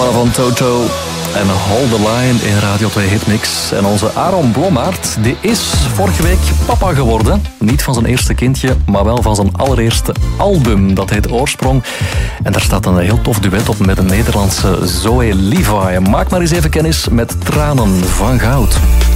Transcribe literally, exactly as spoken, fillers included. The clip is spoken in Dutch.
mannen van Toto en Hold the Line in Radio twee Hitmix. En onze Aaron Blommaert, die is vorige week papa geworden. Niet van zijn eerste kindje, maar wel van zijn allereerste album. Dat heet Oorsprong. En daar staat een heel tof duet op met een Nederlandse Zoe Levi. Maak maar eens even kennis met Tranen van Goud.